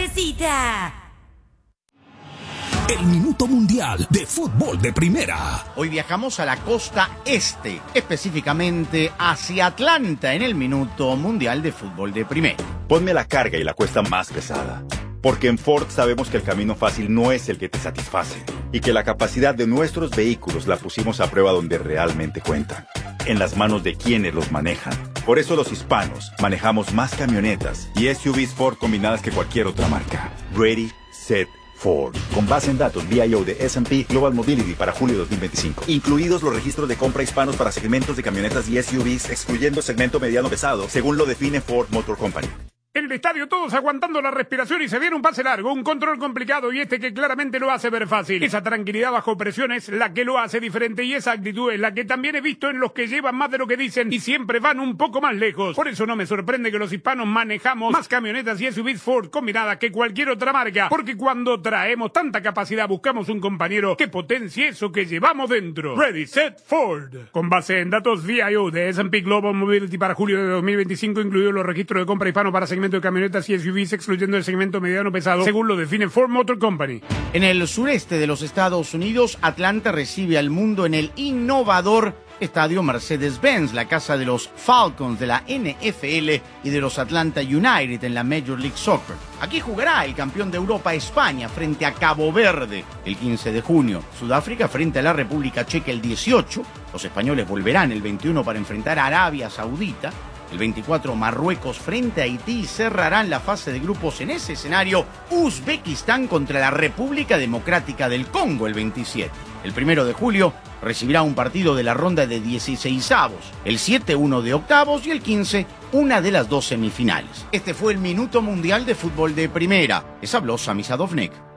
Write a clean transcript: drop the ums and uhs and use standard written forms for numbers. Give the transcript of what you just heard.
necesita. El Minuto Mundial de Fútbol de Primera. Hoy viajamos a la costa este, específicamente hacia Atlanta en el Minuto Mundial de Fútbol de Primera. Ponme la carga y la cuesta más pesada. Porque en Ford sabemos que el camino fácil no es el que te satisface y que la capacidad de nuestros vehículos la pusimos a prueba donde realmente cuentan, en las manos de quienes los manejan. Por eso los hispanos manejamos más camionetas y SUVs Ford combinadas que cualquier otra marca. Ready, Set, Ford. Con base en datos VIO de S&P Global Mobility para julio 2025. Incluidos los registros de compra hispanos para segmentos de camionetas y SUVs, excluyendo segmento mediano pesado, según lo define Ford Motor Company. En el estadio todos aguantando la respiración y se viene un pase largo, un control complicado y que claramente lo hace ver fácil. Esa tranquilidad bajo presión es la que lo hace diferente y esa actitud es la que también he visto en los que llevan más de lo que dicen y siempre van un poco más lejos. Por eso no me sorprende que los hispanos manejamos más camionetas y SUVs Ford combinadas que cualquier otra marca, porque cuando traemos tanta capacidad buscamos un compañero que potencie eso que llevamos dentro. Ready, Set, Ford. Con base en datos VIO de S&P Global Mobility para julio de 2025, incluidos los registros de compra hispanos para segmentos de camionetas y SUVs, excluyendo el segmento mediano pesado, según lo define Ford Motor Company. En el sureste de los Estados Unidos, Atlanta recibe al mundo en el innovador Estadio Mercedes-Benz, la casa de los Falcons de la NFL y de los Atlanta United en la Major League Soccer. Aquí jugará el campeón de Europa España frente a Cabo Verde el 15 de junio, Sudáfrica frente a la República Checa el 18, los españoles volverán el 21 para enfrentar a Arabia Saudita, el 24 Marruecos frente a Haití y cerrarán la fase de grupos en ese escenario Uzbekistán contra la República Democrática del Congo el 27. El 1 de julio recibirá un partido de la ronda de 16avos, el 7 uno de octavos y el 15 una de las dos semifinales. Este fue el Minuto Mundial de Fútbol de Primera. Les habló Sami Sadovnik.